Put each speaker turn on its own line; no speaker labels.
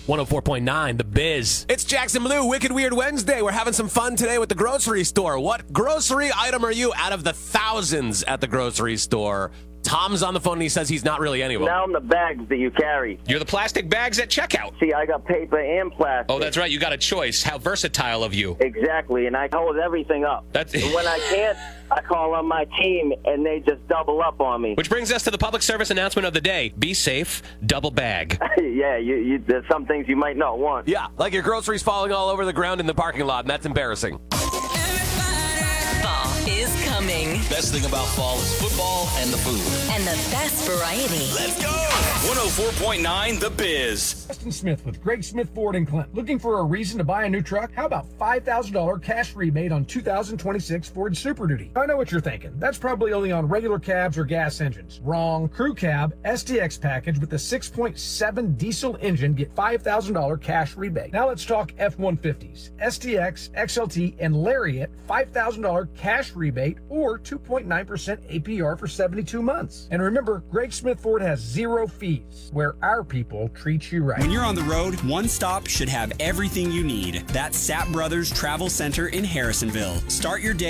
104.9, The Biz.
It's Jackson Blue, Wicked Weird Wednesday. We're having some fun today with the grocery store. What grocery item are you out of the thousands at the grocery store? Tom's on the phone and he says he's not really any of them.
Now I'm the bags that you carry.
You're the plastic bags at checkout.
See, I got paper and plastic.
Oh, that's right. You got a choice. How versatile of you.
Exactly, and I hold everything up.
That's
And when I can't, I call on my team, and they just double up on me.
Which brings us to the public service announcement of the day. Be safe, double bag.
Yeah, there's some things you might not want.
Yeah, like your groceries falling all over the ground in the parking lot, and that's embarrassing.
Fall is coming.
Best thing about fall is football and the food.
And the best variety.
Let's go! 104.9 The Biz.
Justin Smith with Greg Smith Ford in Clinton. Looking for a reason to buy a new truck? How about $5,000 cash rebate on 2026 Ford Super Duty? I know what you're thinking. That's probably only on regular cabs or gas engines. Wrong. Crew cab, STX package with the 6.7 diesel engine get $5,000 cash rebate. Now let's talk F-150s. STX, XLT, and Lariat, $5,000 cash rebate or 2.9% APR for 72 months. And remember, Greg Smith Ford has zero fees, where our people treat you right.
When you're on the road, one stop should have everything you need. That's Sapp Brothers Travel Center in Harrisonville. Start your day